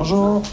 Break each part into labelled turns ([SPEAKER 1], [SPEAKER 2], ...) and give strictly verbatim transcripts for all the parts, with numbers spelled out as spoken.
[SPEAKER 1] Bonjour.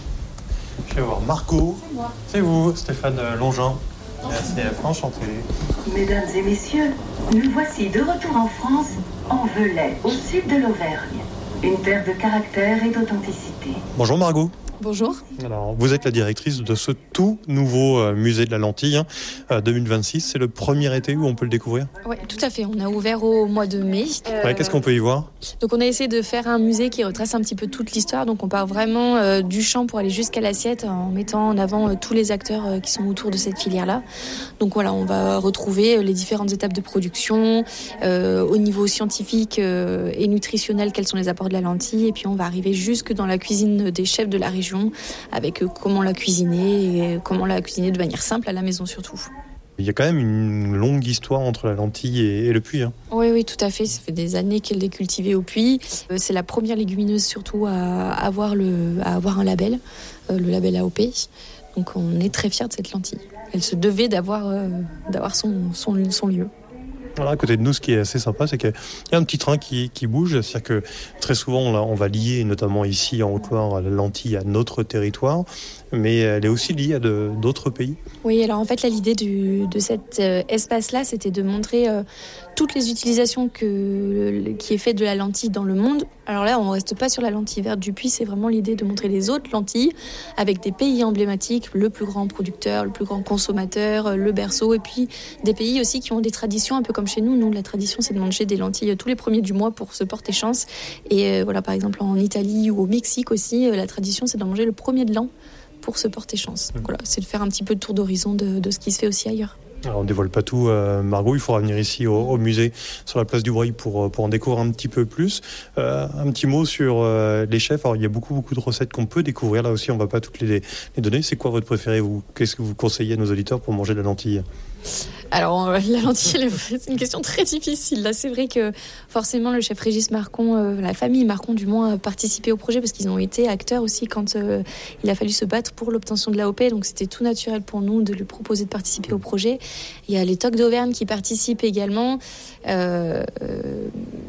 [SPEAKER 1] Je vais voir Margot.
[SPEAKER 2] C'est moi.
[SPEAKER 1] C'est vous, Stéphane Longin. Merci, enchanté.
[SPEAKER 3] Mesdames et messieurs, nous voici de retour en France, en Velay, au sud de l'Auvergne. Une terre de caractère et d'authenticité.
[SPEAKER 1] Bonjour Margot.
[SPEAKER 2] Bonjour.
[SPEAKER 1] Alors, vous êtes la directrice de ce tout nouveau euh, musée de la lentille hein, euh, deux mille vingt-six. C'est le premier été où on peut le découvrir ?
[SPEAKER 2] Oui, tout à fait. On a ouvert au mois de mai.
[SPEAKER 1] Euh... Ouais, qu'est-ce qu'on peut y voir ?
[SPEAKER 2] Donc, on a essayé de faire un musée qui retrace un petit peu toute l'histoire. Donc, on part vraiment euh, du champ pour aller jusqu'à l'assiette en mettant en avant euh, tous les acteurs euh, qui sont autour de cette filière-là. Donc, voilà, on va retrouver les différentes étapes de production, euh, au niveau scientifique euh, et nutritionnel, quels sont les apports de la lentille. Et puis, on va arriver jusque dans la cuisine des chefs de la région, avec comment la cuisiner et comment la cuisiner de manière simple à la maison surtout.
[SPEAKER 1] Il y a quand même une longue histoire entre la lentille et, et le puy. Hein.
[SPEAKER 2] Oui, oui, tout à fait. Ça fait des années qu'elle est cultivée au puy. C'est la première légumineuse surtout à avoir, le, à avoir un label, le label A O P. Donc on est très fiers de cette lentille. Elle se devait d'avoir, euh, d'avoir son, son, son lieu.
[SPEAKER 1] Voilà, à côté de nous, ce qui est assez sympa, c'est qu'il y a un petit train qui, qui bouge. C'est-à-dire que très souvent, on, on va lier, notamment ici en Haute-Loire, la lentille à notre territoire, mais elle est aussi liée à de, d'autres pays.
[SPEAKER 2] Oui, alors en fait, là, l'idée du, de cet euh, espace-là, c'était de montrer euh, toutes les utilisations que, qui est fait de la lentille dans le monde. Alors là, on ne reste pas sur la lentille verte du puy, c'est vraiment l'idée de montrer les autres lentilles avec des pays emblématiques, le plus grand producteur, le plus grand consommateur, le berceau, et puis des pays aussi qui ont des traditions, un peu comme chez nous. Nous, la tradition, c'est de manger des lentilles tous les premiers du mois pour se porter chance. Et euh, voilà, par exemple, en Italie ou au Mexique aussi, euh, la tradition, c'est de manger le premier de l'an pour se porter chance. Donc voilà, c'est de faire un petit peu de tour d'horizon de, de ce qui se fait aussi ailleurs.
[SPEAKER 1] Alors on ne dévoile pas tout, euh, Margot, il faudra venir ici au, au musée sur la place du Breuil pour, pour en découvrir un petit peu plus. Euh, un petit mot sur euh, les chefs. Alors il y a beaucoup beaucoup de recettes qu'on peut découvrir. Là aussi, on ne va pas toutes les, les donner. C'est quoi votre préféré, vous ? Qu'est-ce que vous conseillez à nos auditeurs pour manger de la lentille ?
[SPEAKER 2] Alors, euh, la lentille, c'est une question très difficile. Là, c'est vrai que forcément, le chef Régis Marcon, euh, la famille Marcon, du moins, a participé au projet parce qu'ils ont été acteurs aussi quand euh, il a fallu se battre pour l'obtention de l'A O P. Donc, c'était tout naturel pour nous de lui proposer de participer au projet. Il y a les Tocs d'Auvergne qui participent également. Euh, euh,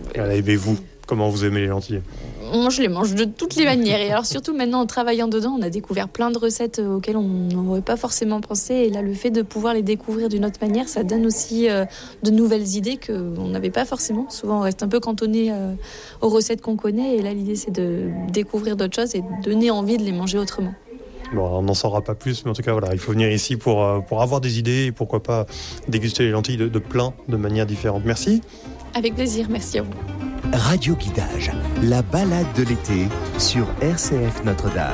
[SPEAKER 1] Et vous, comment vous aimez les lentilles ?
[SPEAKER 2] Moi, je les mange de toutes les manières. Et alors, surtout, maintenant, en travaillant dedans, on a découvert plein de recettes auxquelles on n'aurait pas forcément pensé. Et là, le fait de pouvoir les découvrir d'une autre manière, ça donne aussi euh, de nouvelles idées qu'on n'avait pas forcément. Souvent, on reste un peu cantonné euh, aux recettes qu'on connaît. Et là, l'idée, c'est de découvrir d'autres choses et de donner envie de les manger autrement.
[SPEAKER 1] Bon, on n'en saura pas plus, mais en tout cas, voilà, il faut venir ici pour, euh, pour avoir des idées et pourquoi pas déguster les lentilles de, de plein de manières différentes. Merci.
[SPEAKER 2] Avec plaisir, merci à vous.
[SPEAKER 4] Radio Guidage, la balade de l'été sur R C F Notre-Dame.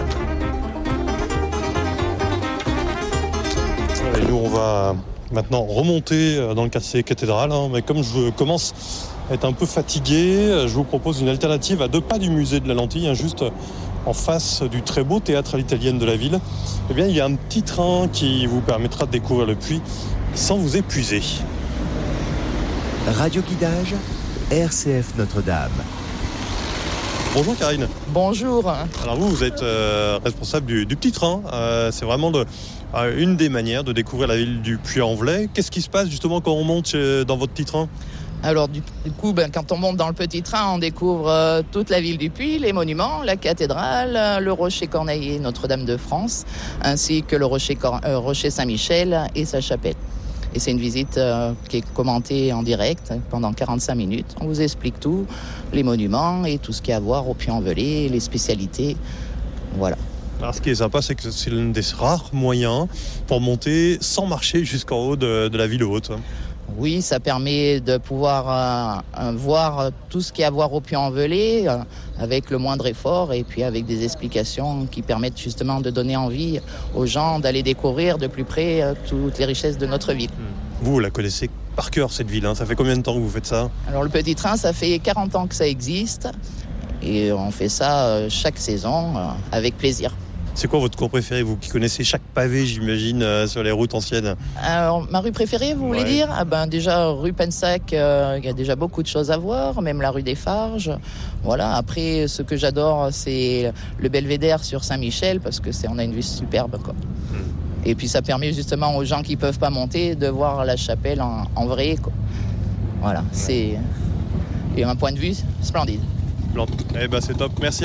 [SPEAKER 1] Et nous, on va maintenant remonter dans le quartier cathédrale, hein, mais comme je commence à être un peu fatigué, je vous propose une alternative à deux pas du musée de la lentille, hein, juste en face du très beau théâtre à l'italienne de la ville. Eh bien, il y a un petit train qui vous permettra de découvrir le puy sans vous épuiser.
[SPEAKER 4] Radio Guidage, R C F Notre-Dame.
[SPEAKER 1] Bonjour Karine.
[SPEAKER 5] Bonjour.
[SPEAKER 1] Alors vous, vous êtes euh, responsable du, du petit train. Euh, c'est vraiment de, euh, une des manières de découvrir la ville du Puy-en-Velay. Qu'est-ce qui se passe justement quand on monte chez, dans votre petit train ?
[SPEAKER 5] Alors du coup, ben, quand on monte dans le petit train, on découvre euh, toute la ville du Puy, les monuments, la cathédrale, le rocher Corneille, Notre-Dame de France, ainsi que le rocher, Cor- euh, rocher Saint-Michel et sa chapelle. Et c'est une visite euh, qui est commentée en direct pendant quarante-cinq minutes. On vous explique tout, les monuments et tout ce qu'il y a à voir au Puy-en-Velay, les spécialités. Voilà.
[SPEAKER 1] Alors ce qui est sympa, c'est que c'est l'un des rares moyens pour monter sans marcher jusqu'en haut de, de la ville haute.
[SPEAKER 5] Oui, ça permet de pouvoir euh, voir tout ce qu'il y a à voir au Puy-en-Velay euh, avec le moindre effort et puis avec des explications qui permettent justement de donner envie aux gens d'aller découvrir de plus près euh, toutes les richesses de notre ville.
[SPEAKER 1] Vous, vous la connaissez par cœur cette ville, hein. Ça fait combien de temps que vous faites ça ?
[SPEAKER 5] Alors le petit train, ça fait quarante ans que ça existe et on fait ça euh, chaque saison euh, avec plaisir.
[SPEAKER 1] C'est quoi votre cours préféré, vous qui connaissez chaque pavé, j'imagine, euh, sur les routes anciennes ?
[SPEAKER 5] Alors, ma rue préférée, vous voulez
[SPEAKER 1] ouais.
[SPEAKER 5] dire ? Ah ben, déjà, rue Pensac, euh, il y a déjà beaucoup de choses à voir, même la rue des Farges. Voilà. Après, ce que j'adore, c'est le belvédère sur Saint-Michel, parce que c'est, on a une vue superbe, quoi. Hum. Et puis, ça permet justement aux gens qui peuvent pas monter de voir la chapelle en, en vrai, quoi. Voilà. Ouais. C'est et un point de vue splendide.
[SPEAKER 1] Eh ben, c'est top. Merci.